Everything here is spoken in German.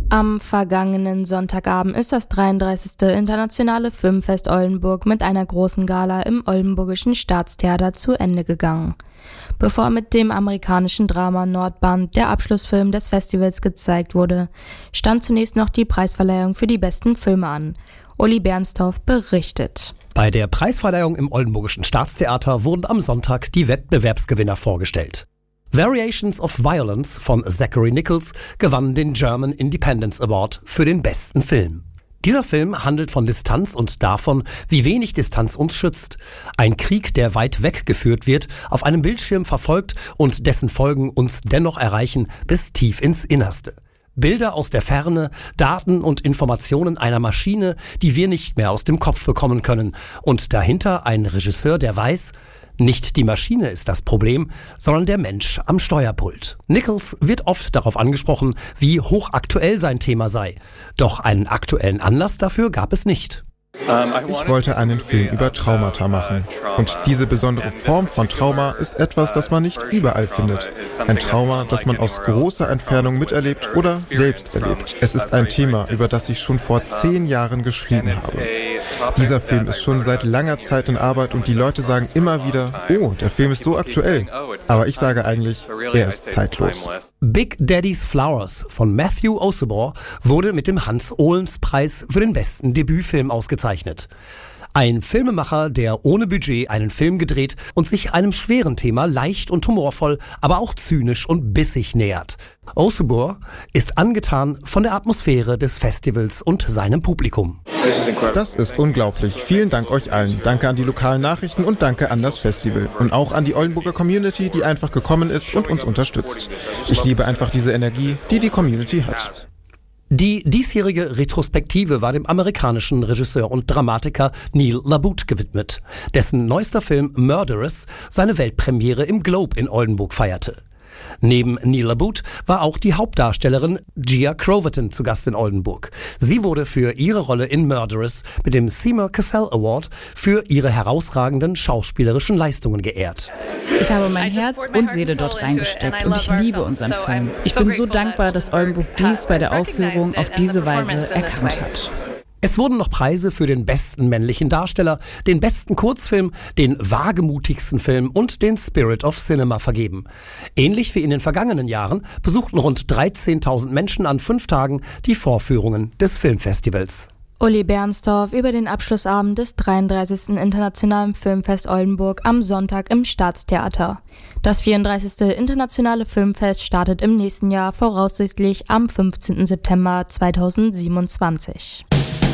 Am vergangenen Sonntagabend ist das 33. Internationale Filmfest Oldenburg mit einer großen Gala im Oldenburgischen Staatstheater zu Ende gegangen. Bevor mit dem amerikanischen Drama Nordband der Abschlussfilm des Festivals gezeigt wurde, stand zunächst noch die Preisverleihung für die besten Filme an. Uli Bernstorff berichtet. Bei der Preisverleihung im Oldenburgischen Staatstheater wurden am Sonntag die Wettbewerbsgewinner vorgestellt. Variations of Violence von Zachary Nichols gewann den German Independence Award für den besten Film. Dieser Film handelt von Distanz und davon, wie wenig Distanz uns schützt. Ein Krieg, der weit weggeführt wird, auf einem Bildschirm verfolgt und dessen Folgen uns dennoch erreichen bis tief ins Innerste. Bilder aus der Ferne, Daten und Informationen einer Maschine, die wir nicht mehr aus dem Kopf bekommen können. Und dahinter ein Regisseur, der weiß, nicht die Maschine ist das Problem, sondern der Mensch am Steuerpult. Nichols wird oft darauf angesprochen, wie hochaktuell sein Thema sei. Doch einen aktuellen Anlass dafür gab es nicht. Ich wollte einen Film über Traumata machen. Und diese besondere Form von Trauma ist etwas, das man nicht überall findet. Ein Trauma, das man aus großer Entfernung miterlebt oder selbst erlebt. Es ist ein Thema, über das ich schon vor 10 Jahren geschrieben habe. Dieser Film ist schon seit langer Zeit in Arbeit und die Leute sagen immer wieder, oh, der Film ist so aktuell. Aber ich sage eigentlich, er ist zeitlos. Big Daddy's Flowers von Matthew Osborne wurde mit dem Hans-Ohlens-Preis für den besten Debütfilm ausgezeichnet. Ein Filmemacher, der ohne Budget einen Film gedreht und sich einem schweren Thema leicht und humorvoll, aber auch zynisch und bissig nähert. Osborne ist angetan von der Atmosphäre des Festivals und seinem Publikum. Das ist unglaublich. Vielen Dank euch allen. Danke an die lokalen Nachrichten und danke an das Festival. Und auch an die Oldenburger Community, die einfach gekommen ist und uns unterstützt. Ich liebe einfach diese Energie, die die Community hat. Die diesjährige Retrospektive war dem amerikanischen Regisseur und Dramatiker Neil LaBute gewidmet, dessen neuester Film Murderous seine Weltpremiere im Globe in Oldenburg feierte. Neben Neil LaBute war auch die Hauptdarstellerin Gia Croverton zu Gast in Oldenburg. Sie wurde für ihre Rolle in Murderous mit dem Seymour Cassell Award für ihre herausragenden schauspielerischen Leistungen geehrt. Ich habe mein Herz und Seele dort reingesteckt und ich liebe unseren Film. Ich bin so dankbar, dass Oldenburg dies bei der Aufführung auf diese Weise erkannt hat. Es wurden noch Preise für den besten männlichen Darsteller, den besten Kurzfilm, den wagemutigsten Film und den Spirit of Cinema vergeben. Ähnlich wie in den vergangenen Jahren besuchten rund 13.000 Menschen an 5 Tagen die Vorführungen des Filmfestivals. Uli Bernstorff über den Abschlussabend des 33. Internationalen Filmfest Oldenburg am Sonntag im Staatstheater. Das 34. Internationale Filmfest startet im nächsten Jahr voraussichtlich am 15. September 2027.